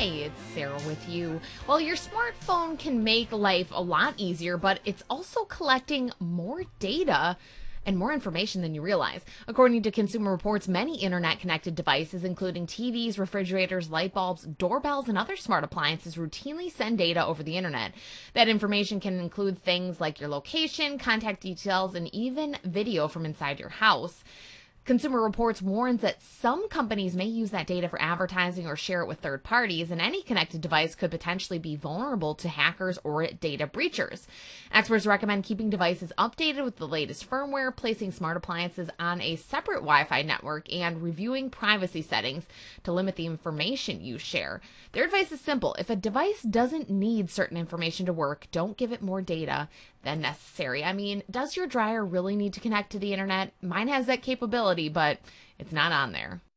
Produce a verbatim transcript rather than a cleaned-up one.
Hey, it's Sarah with you. Well, your smartphone can make life a lot easier, but it's also collecting more data and more information than you realize. According to Consumer Reports, many internet-connected devices, including T Vs, refrigerators, light bulbs, doorbells, and other smart appliances, routinely send data over the internet. That information can include things like your location, contact details, and even video from inside your house. Consumer Reports warns that some companies may use that data for advertising or share it with third parties, and any connected device could potentially be vulnerable to hackers or data breachers. Experts recommend keeping devices updated with the latest firmware, placing smart appliances on a separate Wi-Fi network, and reviewing privacy settings to limit the information you share. Their advice is simple. If a device doesn't need certain information to work, don't give it more data than necessary. I mean, does your dryer really need to connect to the internet? Mine has that capability, but it's not on there.